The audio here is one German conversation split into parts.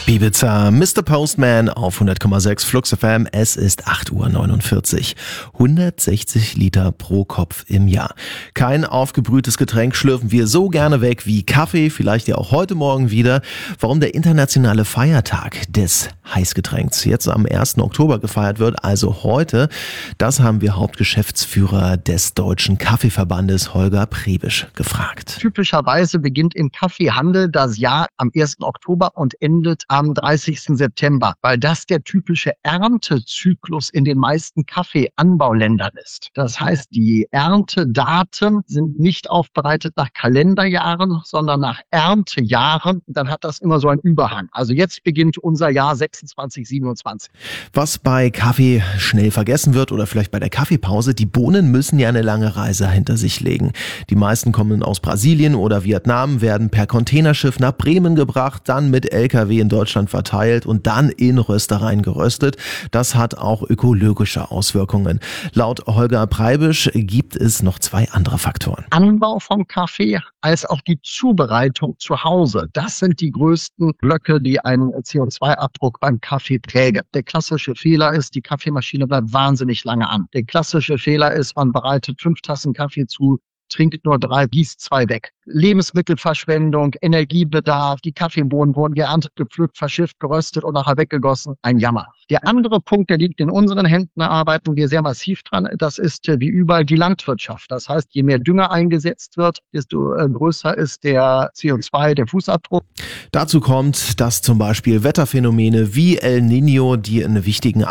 Ibiza, Mr. Postman auf 100,6 Flux FM. Es ist 8:49 Uhr. 160 Liter pro Kopf im Jahr. Kein aufgebrühtes Getränk schlürfen wir so gerne weg wie Kaffee, vielleicht ja auch heute Morgen wieder. Warum der internationale Feiertag des Heißgetränks jetzt am 1. Oktober gefeiert wird, also heute, das haben wir Hauptgeschäftsführer des Deutschen Kaffeeverbandes Holger Prebisch gefragt. Typischerweise beginnt im Kaffeehandel das Jahr am 1. Oktober und endet am 30. September, weil das der typische Erntezyklus in den meisten Kaffeeanbauländern ist. Das heißt, die Erntedaten sind nicht aufbereitet nach Kalenderjahren, sondern nach Erntejahren. Dann hat das immer so einen Überhang. Also jetzt beginnt unser Jahr 26, 27. Was bei Kaffee schnell vergessen wird oder vielleicht bei der Kaffeepause, die Bohnen müssen ja eine lange Reise hinter sich legen. Die meisten kommen aus Brasilien oder Vietnam, werden per Containerschiff nach Bremen gebracht, dann mit LKW in Deutschland verteilt und dann in Röstereien geröstet. Das hat auch ökologische Auswirkungen. Laut Holger Prebisch gibt es noch zwei andere Faktoren. Anbau von Kaffee als auch die Zubereitung zu Hause. Das sind die größten Blöcke, die einen CO2-Abdruck beim Kaffee prägen. Der klassische Fehler ist, die Kaffeemaschine bleibt wahnsinnig lange an. Der klassische Fehler ist, man bereitet 5 Tassen Kaffee zu, trinkt nur 3, gießt 2 weg. Lebensmittelverschwendung, Energiebedarf, die Kaffeebohnen wurden geerntet, gepflückt, verschifft, geröstet und nachher weggegossen. Ein Jammer. Der andere Punkt, der liegt in unseren Händen, da arbeiten wir sehr massiv dran, das ist wie überall die Landwirtschaft. Das heißt, je mehr Dünger eingesetzt wird, desto größer ist der CO2, der Fußabdruck. Dazu kommt, dass zum Beispiel Wetterphänomene wie El Niño, die in wichtigen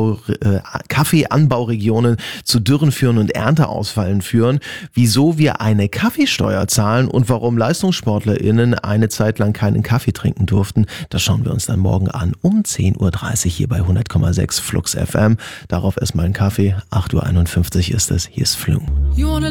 Kaffeeanbauregionen zu Dürren führen und Ernteausfällen führen, wieso wir eine Kaffeesteuer zahlen und warum LeistungssportlerInnen eine Zeit lang keinen Kaffee trinken durften, das schauen wir uns dann morgen an um 10:30 Uhr hier bei 100,6 Flux FM. Darauf erstmal ein Kaffee. 8:51 Uhr ist es. Hier ist Flung.